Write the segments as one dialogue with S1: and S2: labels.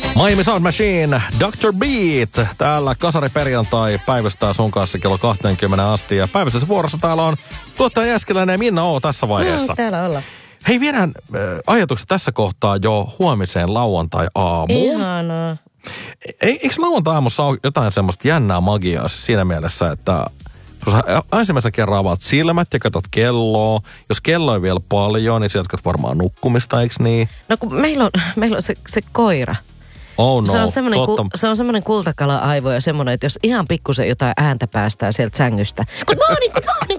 S1: Miami Sound Machine, Dr. Beat. Täällä Kasariperjantai päivystää sun kanssa kello 20 asti. Ja päivystässä vuorossa täällä on tuottaja Jääskeläinen ja Minna O tässä vaiheessa.
S2: Täällä ollaan.
S1: Hei, viedään ajatukset tässä kohtaa jo huomiseen lauantai-aamuun.
S2: Ihanaa.
S1: Eikö lauantai-aamussa ole jotain semmoista jännää magiaa siinä mielessä, että kun sä ensimmäisen kerran avaat silmät ja katsot kelloa, jos kello on vielä paljon, niin sä jatkat varmaan nukkumista, eikö niin?
S2: No kun meillä on se koira.
S1: Oh no,
S2: se on semmoinen kultakala-aivo ja semmoinen, että jos ihan pikkusen jotain ääntä päästään sieltä sängystä. Good morning.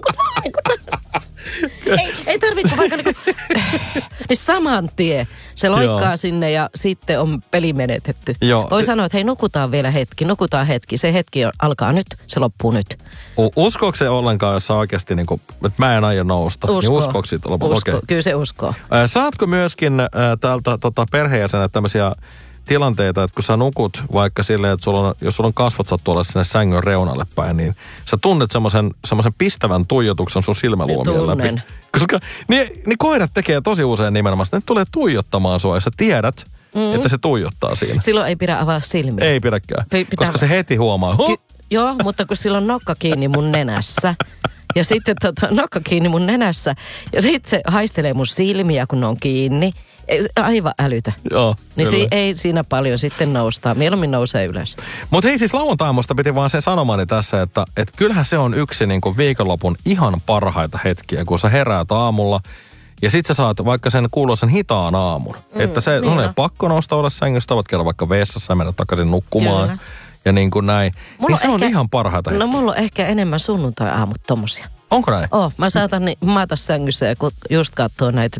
S2: Ei tarvitse vaikka niin saman tien. Se loikkaa sinne ja sitten on peli menetetty.
S1: Joo.
S2: Voi sanoa, että hei, nukutaan vielä hetki. Se hetki alkaa nyt, se loppuu nyt.
S1: Uskooko se ollenkaan, jos sä oikeasti, niin kuin, että mä en aio nousta?
S2: Uskoo.
S1: Niin uskooko siitä lopulta?
S2: Uskoo, okay. Kyllä se uskoo.
S1: Saatko myöskin täältä perheenjäsenet tämmöisiä tilanteita, että kun sä nukut vaikka silleen, että jos sulla on kasvot sattuu olla sinne sängyn reunalle päin, niin sä tunnet semmoisen pistävän tuijotuksen sun silmäluomien läpi. Koska ne koirat tekee tosi usein nimenomaan, että ne tulee tuijottamaan sua ja sä tiedät, että se tuijottaa siinä.
S2: Silloin ei pidä avaa silmiä.
S1: Ei pidäkään, koska se heti huomaa.
S2: Joo, mutta kun sillä on nokka kiinni mun nenässä. Ja sitten nokka kiinni mun nenässä. Ja sitten se haistelee mun silmiä, kun ne on kiinni. Aivan älytä.
S1: Joo,
S2: niin ei siinä paljon sitten nousta. Mieluummin nousee ylös.
S1: Mutta hei, siis lauantai-aamusta piti vaan sen sanomani tässä, että kyllähän se on yksi niin kuin viikonlopun ihan parhaita hetkiä, kun sä heräät aamulla ja sit sä saat vaikka sen kuuloisen hitaan aamun. Että se on pakko nousta olla sängystä, voit käydä vaikka vessassa ja mennä takaisin nukkumaan. Kyllä. Ja niin kuin näin. Niin se on ihan parhaita hetkiä.
S2: No mulla on ehkä enemmän sunnuntai-aamut tommosia.
S1: Onko näin?
S2: Mä saatan maata sängyssä ja just katsoo näitä